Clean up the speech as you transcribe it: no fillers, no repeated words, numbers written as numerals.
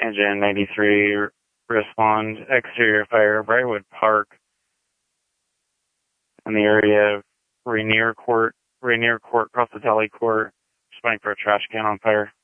Engine 93, respond, exterior fire, Brightwood Park, in the area of Rainier Court, Cross the Court, responding for a trash can on fire.